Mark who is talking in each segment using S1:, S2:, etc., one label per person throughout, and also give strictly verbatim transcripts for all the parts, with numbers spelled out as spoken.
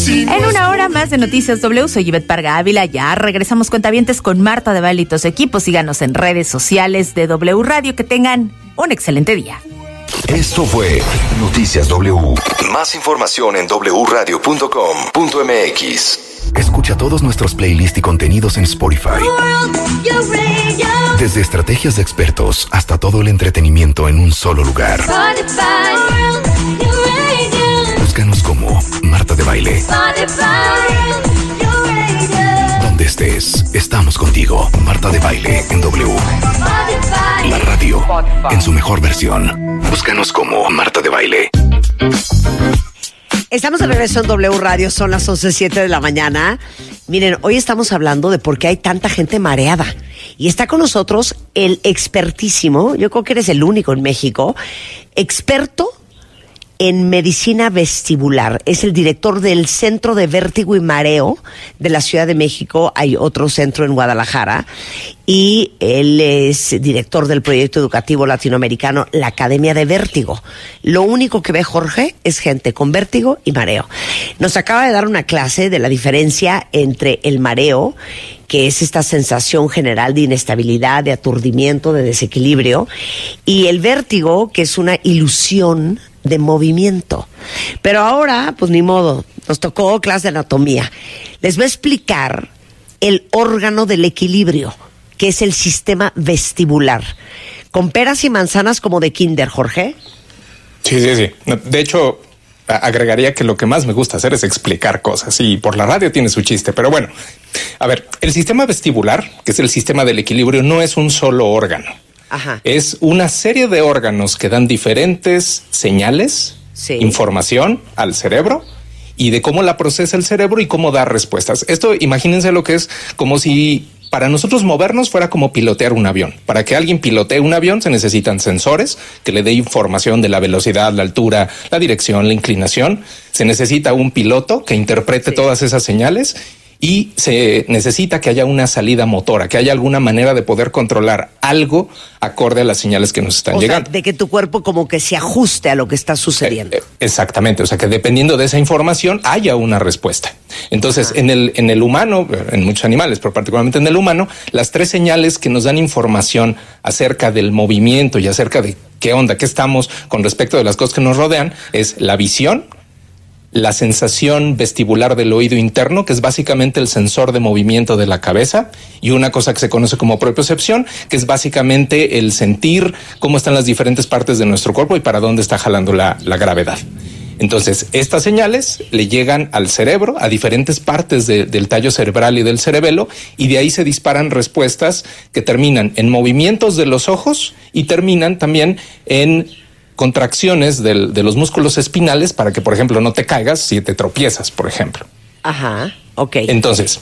S1: En una hora más de Noticias W, soy Ivette Parga Ávila. Ya regresamos cuentavientes con Marta de Baile y tus equipos. Síganos en redes sociales de W Radio. Que tengan un excelente día.
S2: Esto fue Noticias W. Más información en doble u radio punto com punto m x. Escucha todos nuestros playlists y contenidos en Spotify. Desde estrategias de expertos hasta todo el entretenimiento en un solo lugar. Búscanos como Marta de Baile. Donde estés, estamos contigo. Marta de Baile en W. La radio en su mejor versión. Búscanos como Marta de Baile.
S3: Estamos de regreso en W Radio, son las once siete de la mañana. Miren, hoy estamos hablando de por qué hay tanta gente mareada. Y está con nosotros el expertísimo, yo creo que eres el único en México, experto en medicina vestibular. Es el director del Centro de Vértigo y Mareo de la Ciudad de México. Hay otro centro en Guadalajara. Y él es director del proyecto educativo latinoamericano La Academia de Vértigo. Lo único que ve Jorge es gente con vértigo y mareo. Nos acaba de dar una clase de la diferencia entre el mareo, que es esta sensación general de inestabilidad, de aturdimiento, de desequilibrio, y el vértigo, que es una ilusión de movimiento. Pero ahora, pues ni modo, nos tocó clase de anatomía. Les voy a explicar el órgano del equilibrio, que es el sistema vestibular. Con peras y manzanas como de kinder, Jorge.
S4: Sí, sí, sí. De hecho, agregaría que lo que más me gusta hacer es explicar cosas. Y por la radio tiene su chiste, pero bueno. A ver, el sistema vestibular, que es el sistema del equilibrio, no es un solo órgano. Ajá. Es una serie de órganos que dan diferentes señales, sí, información al cerebro y de cómo la procesa el cerebro y cómo da respuestas. Esto, imagínense lo que es como si para nosotros movernos fuera como pilotear un avión. Para que alguien pilotee un avión se necesitan sensores que le dé información de la velocidad, la altura, la dirección, la inclinación. Se necesita un piloto que interprete sí. todas esas señales. Y se necesita que haya una salida motora, que haya alguna manera de poder controlar algo acorde a las señales que nos están
S3: o
S4: llegando.
S3: Sea, de que tu cuerpo como que se ajuste a lo que está sucediendo.
S4: Eh, eh, exactamente, o sea que dependiendo de esa información haya una respuesta. Entonces, ah. en el en el humano, en muchos animales, pero particularmente en el humano, las tres señales que nos dan información acerca del movimiento y acerca de qué onda, qué estamos con respecto de las cosas que nos rodean, es la visión, la sensación vestibular del oído interno, que es básicamente el sensor de movimiento de la cabeza, y una cosa que se conoce como propiocepción, que es básicamente el sentir cómo están las diferentes partes de nuestro cuerpo y para dónde está jalando la, la gravedad. Entonces, estas señales le llegan al cerebro, a diferentes partes de, del tallo cerebral y del cerebelo, y de ahí se disparan respuestas que terminan en movimientos de los ojos y terminan también en contracciones del, de los músculos espinales para que, por ejemplo, no te caigas si te tropiezas, por ejemplo.
S3: Ajá, ok.
S4: Entonces,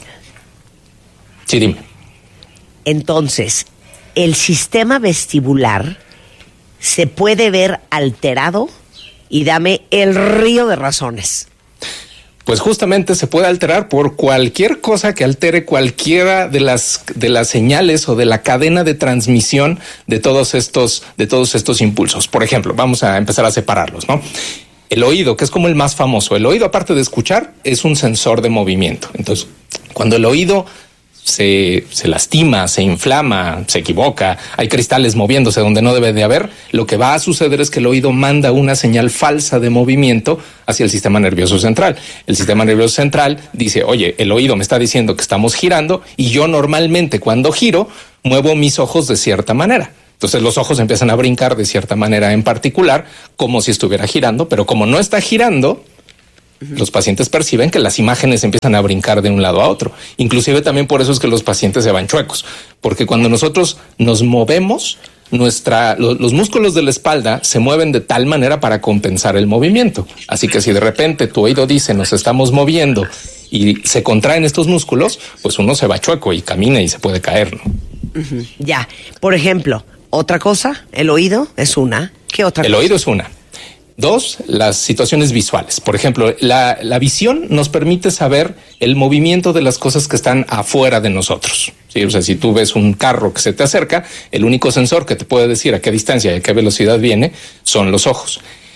S4: sí, dime.
S3: Entonces, el sistema vestibular se puede ver alterado y dame el río de razones.
S4: Pues justamente se puede alterar por cualquier cosa que altere cualquiera de las de las señales o de la cadena de transmisión de todos estos de todos estos impulsos. Por ejemplo, vamos a empezar a separarlos, ¿no? El oído, que es como el más famoso. El oído, aparte de escuchar, es un sensor de movimiento. Entonces, cuando el oído se, se lastima, se inflama, se equivoca, hay cristales moviéndose donde no debe de haber, lo que va a suceder es que el oído manda una señal falsa de movimiento hacia el sistema nervioso central. El sistema nervioso central dice, oye, el oído me está diciendo que estamos girando y yo normalmente cuando giro muevo mis ojos de cierta manera. Entonces los ojos empiezan a brincar de cierta manera en particular, como si estuviera girando, pero como no está girando, los pacientes perciben que las imágenes empiezan a brincar de un lado a otro. Inclusive también por eso es que los pacientes se van chuecos, porque cuando nosotros nos movemos, nuestra, lo, los músculos de la espalda se mueven de tal manera para compensar el movimiento. Así que si de repente tu oído dice nos estamos moviendo y se contraen estos músculos, pues uno se va chueco y camina y se puede caer, ¿no?
S3: Uh-huh. Ya, por ejemplo, otra cosa, el oído es una. ¿Qué otra
S4: el
S3: cosa?
S4: El oído es una. Dos, las situaciones visuales. Por ejemplo, la, la visión nos permite saber el movimiento de las cosas que están afuera de nosotros. ¿Sí? O sea, si tú ves un carro que se te acerca, el único sensor que te puede decir a qué distancia y a qué velocidad viene son los ojos.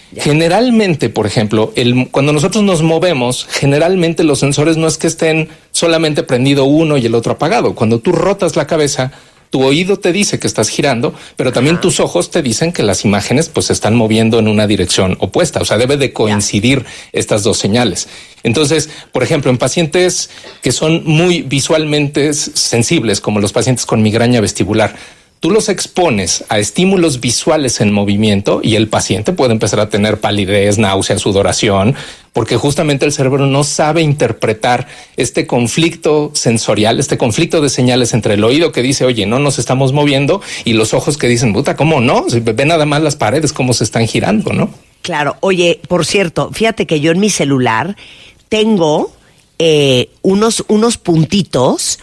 S4: Ya. Generalmente, por ejemplo, el, cuando nosotros nos movemos, generalmente los sensores no es que estén solamente prendido uno y el otro apagado. Cuando tú rotas la cabeza, tu oído te dice que estás girando, pero también Ajá. tus ojos te dicen que las imágenes pues se están moviendo en una dirección opuesta. O sea, debe de coincidir ya. estas dos señales. Entonces, por ejemplo, en pacientes que son muy visualmente sensibles, como los pacientes con migraña vestibular, tú los expones a estímulos visuales en movimiento y el paciente puede empezar a tener palidez, náusea, sudoración, porque justamente el cerebro no sabe interpretar este conflicto sensorial, este conflicto de señales entre el oído que dice, oye, no nos estamos moviendo, y los ojos que dicen, puta, ¿cómo no? Ve nada más las paredes, cómo se están girando, ¿no?
S3: Claro. Oye, por cierto, fíjate que yo en mi celular tengo eh, unos, unos puntitos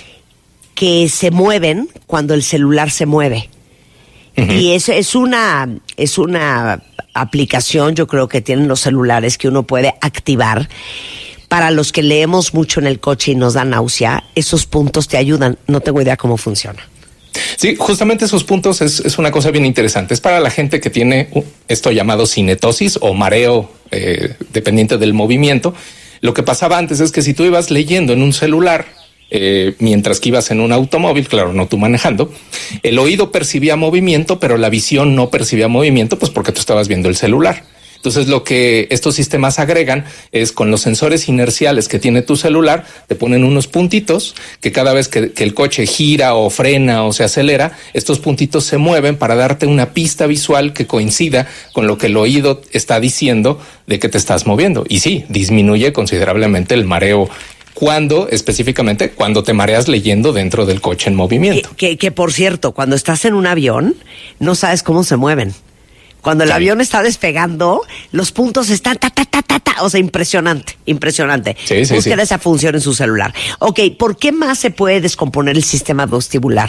S3: que se mueven cuando el celular se mueve. Uh-huh. Y es, es una es una aplicación, yo creo que tienen los celulares, que uno puede activar. Para los que leemos mucho en el coche y nos da náusea, esos puntos te ayudan. No tengo idea cómo funciona.
S4: Sí, justamente esos puntos es, es una cosa bien interesante. Es para la gente que tiene esto llamado cinetosis o mareo eh, dependiente del movimiento. Lo que pasaba antes es que si tú ibas leyendo en un celular, Eh, mientras que ibas en un automóvil, claro, no tú manejando, el oído percibía movimiento, pero la visión no percibía movimiento, pues porque tú estabas viendo el celular. Entonces, lo que estos sistemas agregan es, con los sensores inerciales que tiene tu celular, te ponen unos puntitos que cada vez que, que el coche gira o frena o se acelera, estos puntitos se mueven para darte una pista visual que coincida con lo que el oído está diciendo de que te estás moviendo. Y sí, disminuye considerablemente el mareo. Cuando, específicamente, cuando te mareas leyendo dentro del coche en movimiento.
S3: Que, que, que por cierto, cuando estás en un avión, no sabes cómo se mueven. Cuando el sí. avión está despegando, los puntos están ta, ta, ta, ta, ta. O sea, impresionante, impresionante.
S4: Sí, sí,
S3: Busquen
S4: sí.
S3: esa función en su celular. Ok, ¿por qué más se puede descomponer el sistema vestibular?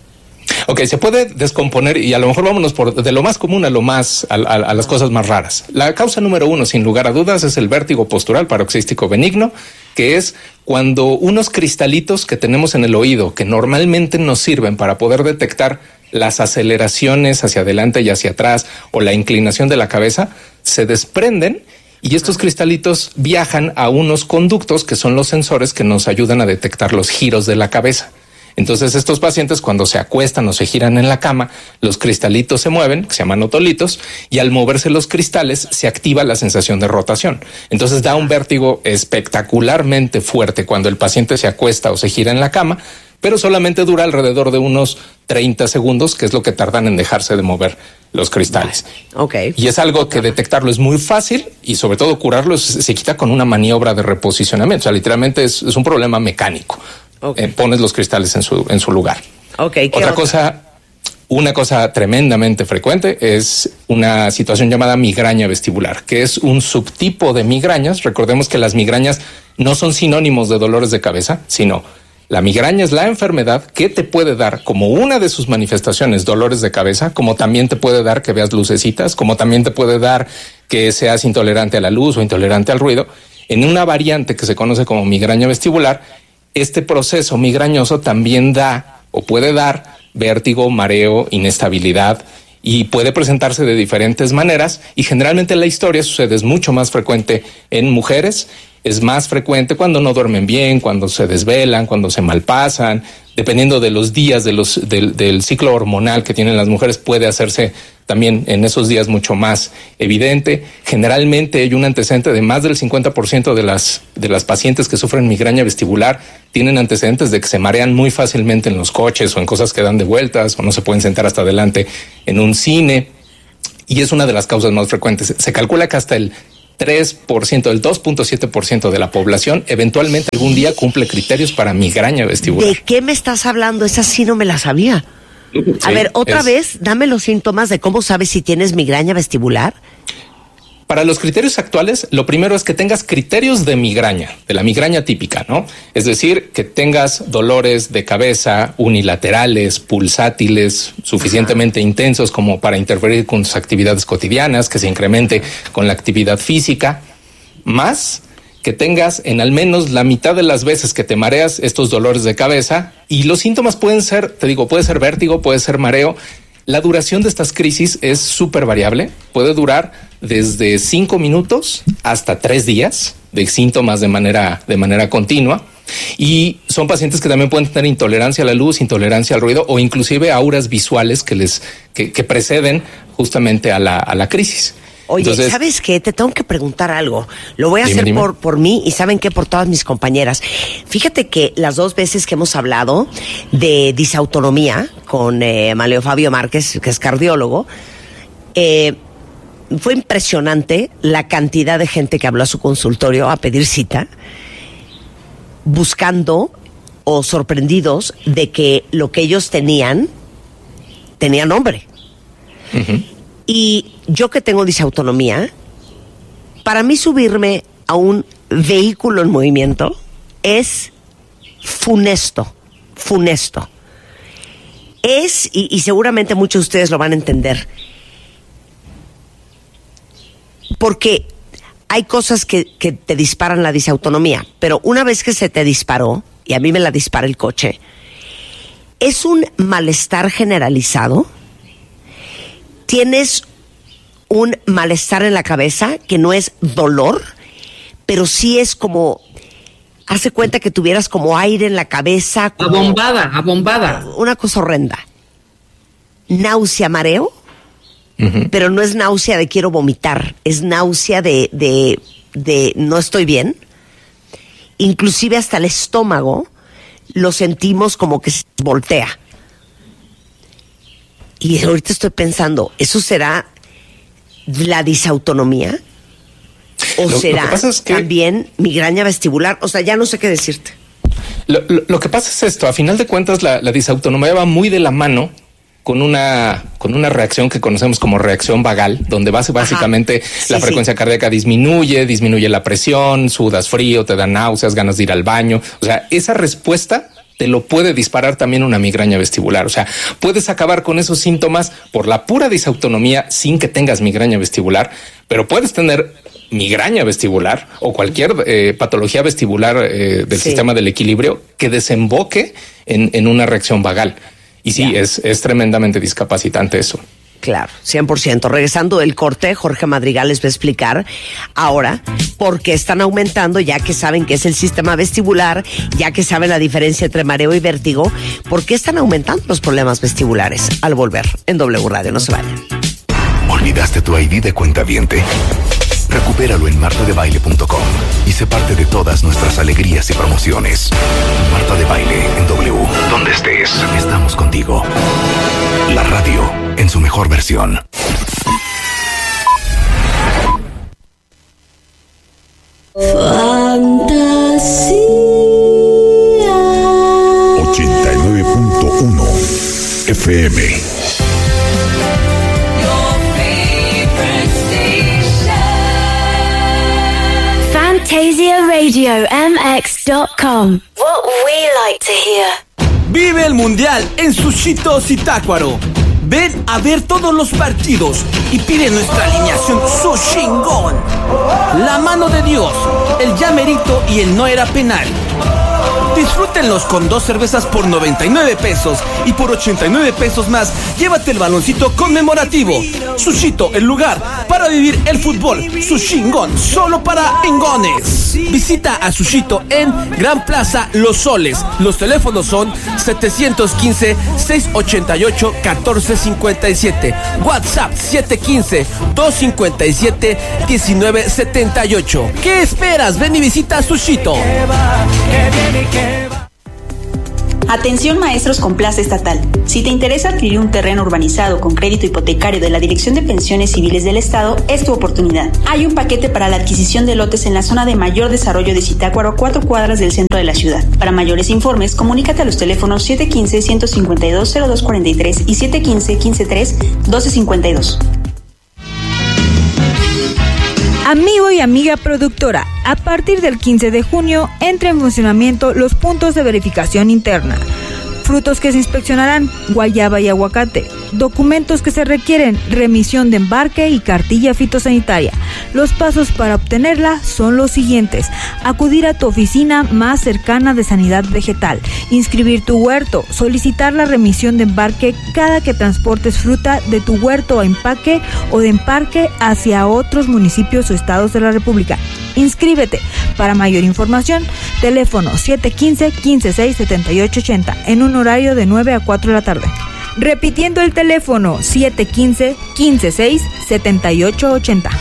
S4: Ok, se puede descomponer, y a lo mejor vámonos por de lo más común a lo más a, a, a las cosas más raras. La causa número uno, sin lugar a dudas, es el vértigo postural paroxístico benigno, que es cuando unos cristalitos que tenemos en el oído, que normalmente nos sirven para poder detectar las aceleraciones hacia adelante y hacia atrás o la inclinación de la cabeza, se desprenden, y estos cristalitos viajan a unos conductos que son los sensores que nos ayudan a detectar los giros de la cabeza. Entonces, estos pacientes, cuando se acuestan o se giran en la cama, los cristalitos se mueven, que se llaman otolitos, y al moverse los cristales se activa la sensación de rotación. Entonces da un vértigo espectacularmente fuerte cuando el paciente se acuesta o se gira en la cama, pero solamente dura alrededor de unos treinta segundos, que es lo que tardan en dejarse de mover los cristales.
S3: Okay.
S4: Y es algo que detectarlo es muy fácil, y sobre todo curarlo se, se quita con una maniobra de reposicionamiento. O sea, literalmente es, es un problema mecánico. Okay. Eh, pones los cristales en su, en su lugar.
S3: Okay,
S4: otra, otra cosa, una cosa tremendamente frecuente es una situación llamada migraña vestibular, que es un subtipo de migrañas. Recordemos que las migrañas no son sinónimos de dolores de cabeza, sino la migraña es la enfermedad que te puede dar como una de sus manifestaciones dolores de cabeza, como también te puede dar que veas lucecitas, como también te puede dar que seas intolerante a la luz o intolerante al ruido. En una variante que se conoce como migraña vestibular, este proceso migrañoso también da o puede dar vértigo, mareo, inestabilidad, y puede presentarse de diferentes maneras, y generalmente en la historia sucede, es mucho más frecuente en mujeres, es más frecuente cuando no duermen bien, cuando se desvelan, cuando se malpasan, dependiendo de los días de los, del, del ciclo hormonal que tienen las mujeres, puede hacerse también en esos días mucho más evidente. Generalmente hay un antecedente de más del cincuenta por ciento de las, de las pacientes que sufren migraña vestibular tienen antecedentes de que se marean muy fácilmente en los coches o en cosas que dan de vueltas, o no se pueden sentar hasta adelante en un cine, y es una de las causas más frecuentes. Se calcula que hasta el tres por ciento, el dos punto siete por ciento de la población eventualmente algún día cumple criterios para migraña vestibular.
S3: ¿De qué me estás hablando? Esa sí no me la sabía. A sí, ver, otra es... vez, dame los síntomas de cómo sabes si tienes migraña vestibular.
S4: Para los criterios actuales, lo primero es que tengas criterios de migraña, de la migraña típica, ¿no? Es decir, que tengas dolores de cabeza unilaterales, pulsátiles, suficientemente Ajá. intensos como para interferir con tus actividades cotidianas, que se incremente con la actividad física, más que tengas en al menos la mitad de las veces que te mareas estos dolores de cabeza, y los síntomas pueden ser, te digo, puede ser vértigo, puede ser mareo. La duración de estas crisis es súper variable, puede durar desde cinco minutos hasta tres días de síntomas de manera, de manera continua. Y son pacientes que también pueden tener intolerancia a la luz, intolerancia al ruido o inclusive auras visuales que les que, que preceden justamente a la, a la crisis.
S3: Oye,
S4: Entonces,
S3: ¿sabes qué? Te tengo que preguntar algo. Lo voy a
S4: dime,
S3: hacer
S4: dime.
S3: por por mí y ¿saben qué? Por todas mis compañeras. Fíjate que las dos veces que hemos hablado de disautonomía con eh, Maleo Fabio Márquez, que es cardiólogo, eh, fue impresionante la cantidad de gente que habló a su consultorio a pedir cita, buscando o sorprendidos de que lo que ellos tenían tenía nombre.
S4: Uh-huh.
S3: Y yo que tengo disautonomía, para mí subirme a un vehículo en movimiento es funesto, funesto. Es, y, y seguramente muchos de ustedes lo van a entender, porque hay cosas que, que te disparan la disautonomía, pero una vez que se te disparó, y a mí me la dispara el coche, es un malestar generalizado. Tienes un malestar en la cabeza que no es dolor, pero sí es como, hace cuenta que tuvieras como aire en la cabeza. Como
S5: abombada, abombada.
S3: Una cosa horrenda. Náusea, mareo, uh-huh. Pero no es náusea de quiero vomitar, es náusea de, de, de no estoy bien. Inclusive hasta el estómago lo sentimos como que se voltea. Y ahorita estoy pensando, ¿eso será la disautonomía? ¿O
S4: lo,
S3: será
S4: lo es que
S3: también migraña vestibular? O sea, ya no sé qué decirte.
S4: Lo, lo, lo que pasa es esto, a final de cuentas la, la disautonomía va muy de la mano con una, con una reacción que conocemos como reacción vagal, donde base, básicamente sí, la frecuencia sí. cardíaca disminuye, disminuye la presión, sudas frío, te dan náuseas, ganas de ir al baño. O sea, esa respuesta te lo puede disparar también una migraña vestibular. O sea, puedes acabar con esos síntomas por la pura disautonomía sin que tengas migraña vestibular, pero puedes tener migraña vestibular o cualquier eh, patología vestibular eh, del sí. sistema del equilibrio que desemboque en, en una reacción vagal. Y sí, es, es tremendamente discapacitante eso.
S3: Claro, cien por ciento. Regresando del corte, Jorge Madrigal les va a explicar ahora por qué están aumentando, ya que saben que es el sistema vestibular, ya que saben la diferencia entre mareo y vértigo, por qué están aumentando los problemas vestibulares. Al volver en W Radio, no se vayan.
S2: ¿Olvidaste tu I D de cuentaviente? Recupéralo en marta de baile punto com y sé parte de todas nuestras alegrías y promociones. Marta de Baile en W. Donde estés, estamos contigo. La radio en su mejor versión.
S6: Fantasía
S7: ochenta y nueve punto uno F M.
S6: Fantasia Radio M X dot com. What we like to hear.
S8: Vive el Mundial en Sushito Zitácuaro. Ven a ver todos los partidos y pide nuestra alineación Sushingón. La mano de Dios, el llamerito y el no era penal. Disfrútenlos con dos cervezas por noventa y nueve pesos y por ochenta y nueve pesos más, llévate el baloncito conmemorativo. Sushito, el lugar para vivir el fútbol. Sushingón, solo para engones. Visita a Sushito en Gran Plaza Los Soles. Los teléfonos son setecientos quince, seiscientos ochenta y ocho, catorce cincuenta y siete. WhatsApp siete uno cinco, dos cinco siete, uno nueve siete ocho. ¿Qué esperas? Ven y visita Sushito.
S9: Atención maestros con plaza estatal. Si te interesa adquirir un terreno urbanizado con crédito hipotecario de la Dirección de Pensiones Civiles del Estado, es tu oportunidad. Hay un paquete para la adquisición de lotes en la zona de mayor desarrollo de Zitácuaro, a cuatro cuadras del centro de la ciudad. Para mayores informes, comunícate a los teléfonos siete uno cinco, uno cinco dos, cero dos cuatro tres y siete uno cinco, uno cinco tres, doce cincuenta y dos.
S10: Amigo y amiga productora, a partir del quince de junio entra en funcionamiento los puntos de verificación interna. Frutos que se inspeccionarán: guayaba y aguacate. Documentos que se requieren: remisión de embarque y cartilla fitosanitaria. Los pasos para obtenerla son los siguientes: acudir a tu oficina más cercana de sanidad vegetal, inscribir tu huerto, solicitar la remisión de embarque cada que transportes fruta de tu huerto a empaque o de embarque hacia otros municipios o estados de la República. Inscríbete. Para mayor información, teléfono siete uno cinco, uno cinco seis, siete ocho ocho cero en un horario de nueve a cuatro de la tarde. Repitiendo el teléfono, siete uno cinco, uno cinco seis, siete ocho ocho cero.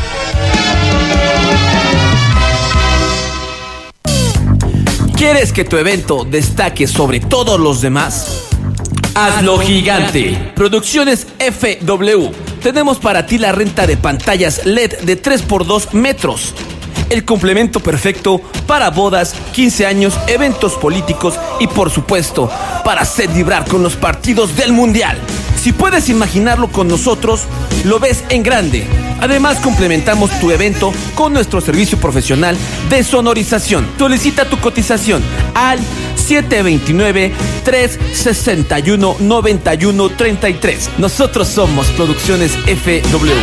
S8: ¿Quieres que tu evento destaque sobre todos los demás? Hazlo gigante. Producciones F W. Tenemos para ti la renta de pantallas L E D de tres por dos metros. El complemento perfecto para bodas, quince años, eventos políticos y, por supuesto, para hacer vibrar con los partidos del Mundial. Si puedes imaginarlo con nosotros, lo ves en grande. Además, complementamos tu evento con nuestro servicio profesional de sonorización. Solicita tu cotización al siete dos nueve, tres seis uno, nueve uno tres tres. Nosotros somos Producciones F W.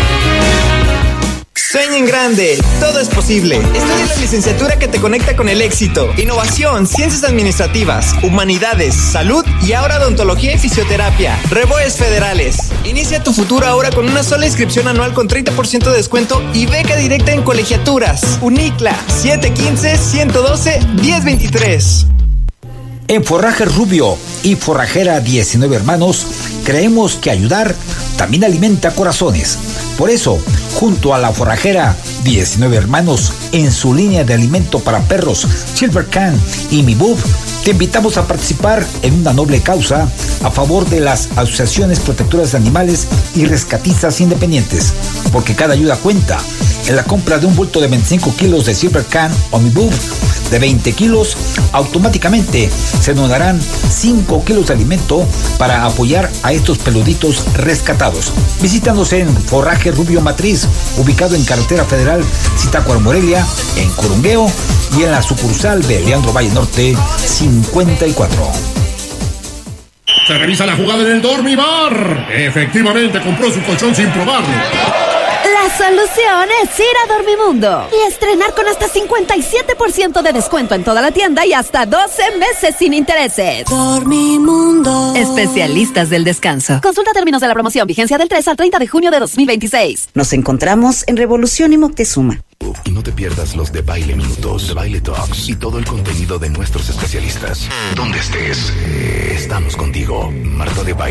S5: Sueña en grande, todo es posible. Estudia la licenciatura que te conecta con el éxito. Innovación, ciencias administrativas, humanidades, salud y ahora odontología y fisioterapia. Reboes Federales. Inicia tu futuro ahora con una sola inscripción anual con treinta por ciento de descuento y beca directa en colegiaturas. Unicla, siete uno cinco, uno uno dos, uno cero dos tres.
S11: En Forraje Rubio y Forrajera diecinueve Hermanos, creemos que ayudar también alimenta corazones. Por eso, junto a la Forrajera diecinueve Hermanos, en su línea de alimento para perros, Silver Can y Mi Bub, te invitamos a participar en una noble causa a favor de las asociaciones protectoras de animales y rescatistas independientes, porque cada ayuda cuenta. En la compra de un bulto de veinticinco kilos de Silver Can o Mi Bub de veinte kilos, automáticamente se donarán cinco kilos de alimento para apoyar a estos peluditos rescatados. Visítanos en Forraje Rubio Matriz, ubicado en Carretera Federal Zitácuaro Morelia, en Corungueo, y en la sucursal de Leandro Valle Norte cincuenta y cuatro.
S12: Se revisa la jugada en el Dormibar. Efectivamente compró su colchón sin probarlo.
S13: La solución es ir a Dormimundo y estrenar con hasta cincuenta y siete por ciento de descuento en toda la tienda y hasta doce meses sin intereses. Dormimundo. Especialistas del descanso. Consulta términos de la promoción. Vigencia del tres al treinta de junio de dos mil veintiséis.
S14: Nos encontramos en Revolución y Moctezuma.
S2: Y no te pierdas los de Baile Minutos, de Baile Talks y todo el contenido de nuestros especialistas. Donde estés, estamos contigo. Marta de Baile.